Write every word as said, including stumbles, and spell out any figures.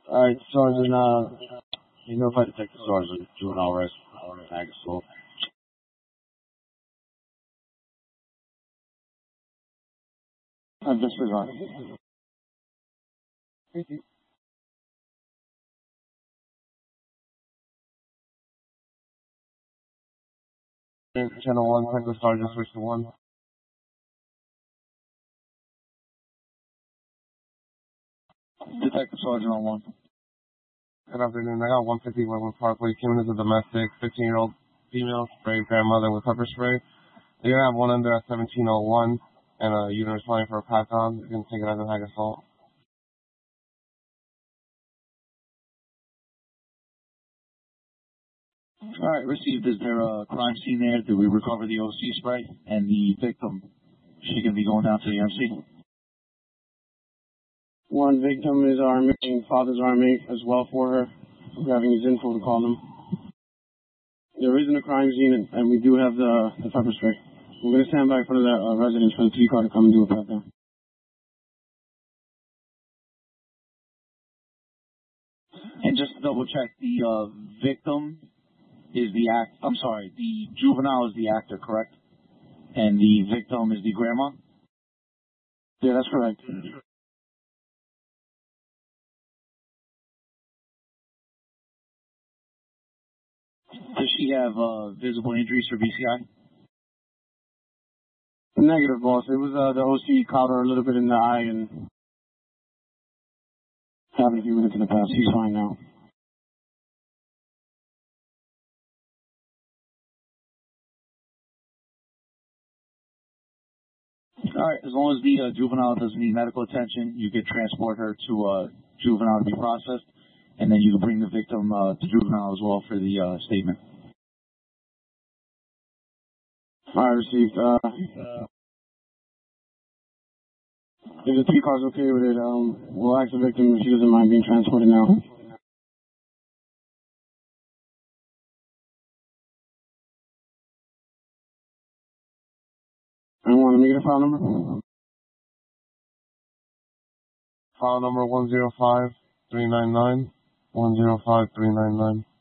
Alright, Sergeant, uh, you know if I detect the Sergeant, juvenile arrest, ag assault. I've disregarded. Channel one, Tango Sergeant, switch to one. Detective Sergeant on one. Good afternoon. I got one fifty Wentworth Parkway. Came in as a domestic, fifteen-year-old female, sprayed grandmother with pepper spray. You're gonna have one under at seventeen oh one, and a unit responding for a pat down. You can take it as an ag assault. All right, received. Is there a crime scene there? Did we recover the O C spray and the victim? She can be going down to the M C. One victim is arming, father's arming as well for her. We're having his info to call them. There isn't a crime scene, and, and we do have the, the pepper spray. We're going to stand by for the uh, residents for the three car to come and do a pat down. And just to double check, the uh, victim is the act. I'm sorry, the juvenile is the actor, correct? And the victim is the grandma? Yeah, that's correct. Does she have uh, visible injuries for B C I? Negative, boss. It was uh, the O C caught her a little bit in the eye and having a few minutes in the past. He's fine now. All right, as long as the uh, juvenile doesn't need medical attention, you could transport her to uh, juvenile to be processed, and then you can bring the victim uh, to juvenile as well for the uh, statement. All right, received. Uh, uh, if the three car's okay with it, um, we'll ask the victim if she doesn't mind being transported now. I want to make it a file number. File number one zero five three nine nine, one zero five three nine nine.